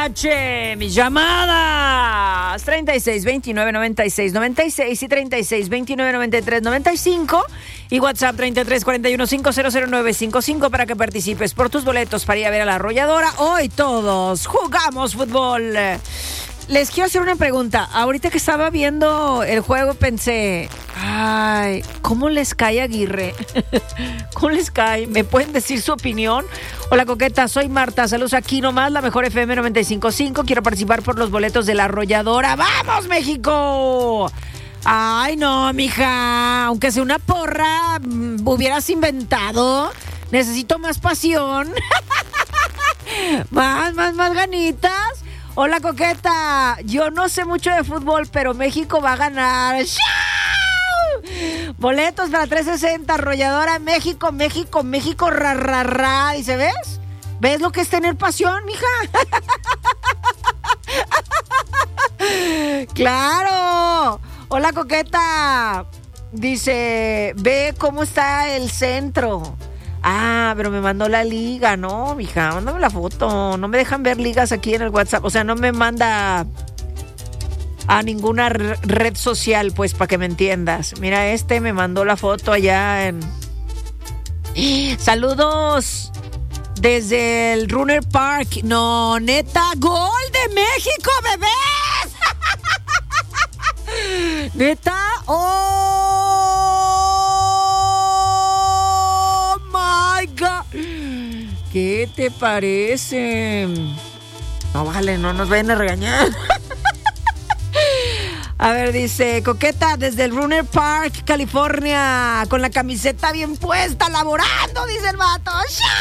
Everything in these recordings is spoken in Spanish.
H, mis llamadas 36 29 96 96 y 36 29 93 95 y WhatsApp 33 41 500 955 para que participes por tus boletos para ir a ver a La Arrolladora. Hoy todos jugamos fútbol. Les quiero hacer una pregunta. Ahorita que estaba viendo el juego pensé, ay, ¿cómo les cae Aguirre? ¿Cómo les cae? ¿Me pueden decir su opinión? Hola, Coqueta, soy Marta. Saludos aquí nomás, la mejor FM 95.5. Quiero participar por los boletos de La Arrolladora. ¡Vamos, México! Ay, no, mija. Aunque sea una porra, hubieras inventado. Necesito más pasión. Más ganitas. Hola, Coqueta. Yo no sé mucho de fútbol, pero México va a ganar. ¡Chau! Boletos para 360, Arrolladora, México, ra. Dice, ¿ves? ¿Ves lo que es tener pasión, mija? ¡Claro! Hola, Coqueta. Dice, ve cómo está el centro. Ah, pero me mandó la liga, ¿no, mija? Mándame la foto. No me dejan ver ligas aquí en el WhatsApp. O sea, no me manda a ninguna red social, pues, para que me entiendas. Mira, me mandó la foto allá en... Saludos desde el Runner Park. No, neta, gol de México, bebés. Neta, ¿qué te parece? No, vale, no nos vayan a regañar. A ver, dice, Coqueta, desde el Runner Park, California, con la camiseta bien puesta, laborando, dice el vato.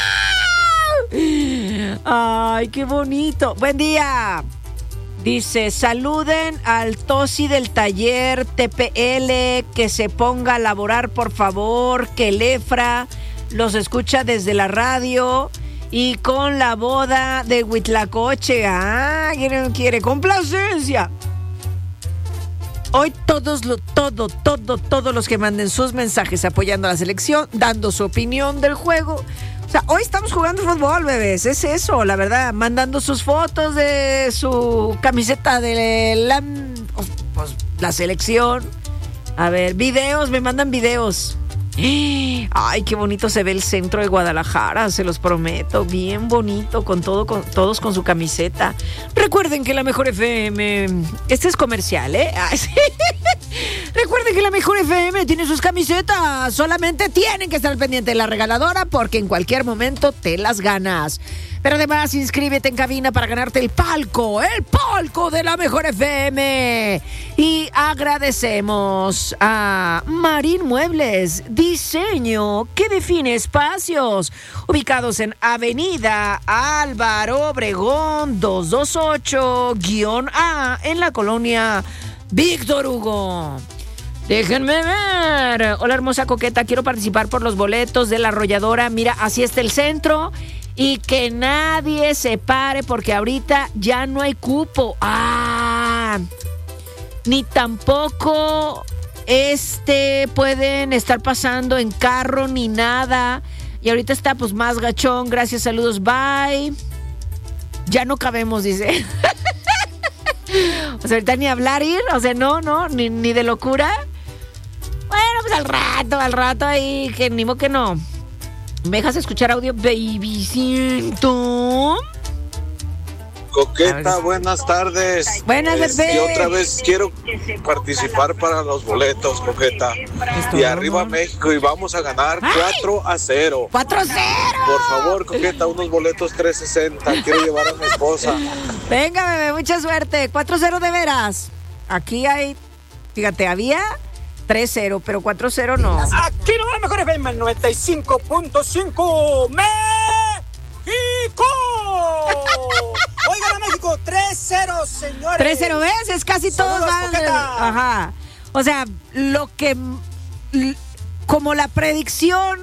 ¡Chao! Ay, qué bonito. Buen día. Dice, saluden al Tosi del taller TPL, que se ponga a laborar, por favor, que el Efra los escucha desde la radio y con la boda de Huitlacoche. Ah, quiere complacencia. Hoy todos los que manden sus mensajes apoyando a la selección, dando su opinión del juego. O sea, hoy estamos jugando fútbol, bebés. Es eso, la verdad. Mandando sus fotos de su camiseta de la selección. A ver, videos, me mandan videos. Ay, qué bonito se ve el centro de Guadalajara, se los prometo, bien bonito, todos con su camiseta. Recuerden que la mejor FM, este es comercial, ¿eh? Sí. Recuerden que la mejor FM tiene sus camisetas, solamente tienen que estar al pendiente de la regaladora porque en cualquier momento te las ganas. Pero además, inscríbete en cabina para ganarte el palco de la mejor FM. Y agradecemos a Marín Muebles, diseño que define espacios, ubicados en Avenida Álvaro Obregón 228-A en la colonia Víctor Hugo. Déjenme ver. Hola, hermosa Coqueta, quiero participar por los boletos de La Arrolladora. Mira, así está el centro. Y que nadie se pare porque ahorita ya no hay cupo. Ah, ni tampoco pueden estar pasando en carro ni nada. Y ahorita está pues más gachón. Gracias, saludos, bye. Ya no cabemos, dice. O sea, ahorita ni hablar ir. O sea, no, ni de locura. Bueno, pues al rato ahí, que ni modo que no. ¿Me dejas escuchar audio, babycito? Coqueta, buenas tardes. Buenas, bebé. Y otra vez quiero participar para los boletos, Coqueta. Y arriba México, y vamos a ganar 4-0. 4-0. Por favor, Coqueta, unos boletos 360. Quiero llevar a mi esposa. Venga, bebé, mucha suerte. 4-0 de veras. Aquí hay, fíjate, había 3-0, pero 4-0 no. Aquí no va mejor FM 95.5 México. Oigan a México, 3-0, señores. 3-0, ¿ves? Es casi todos van. Ajá. O sea, como la predicción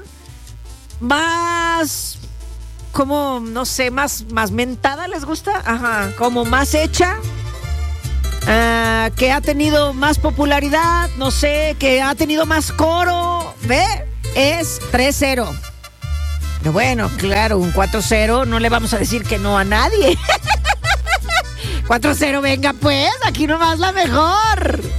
más, como, no sé, más mentada, ¿les gusta? Ajá. Como más hecha. Que ha tenido más popularidad, no sé, que ha tenido más coro, ¿ve? Es 3-0. Pero bueno, claro, un 4-0 no le vamos a decir que no a nadie. 4-0, venga pues, aquí nomás la mejor.